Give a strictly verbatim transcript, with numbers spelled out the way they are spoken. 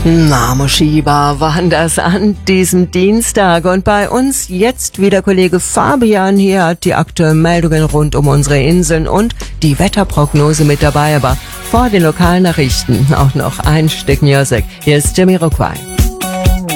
Na, Moshiba, waren das an diesem Dienstag. Und bei uns jetzt wieder Kollege Fabian. Hier hat die aktuellen Meldungen rund um unsere Inseln und die Wetterprognose mit dabei. Aber vor den Lokalnachrichten auch noch ein Stück Music. Hier ist Jamiroquai.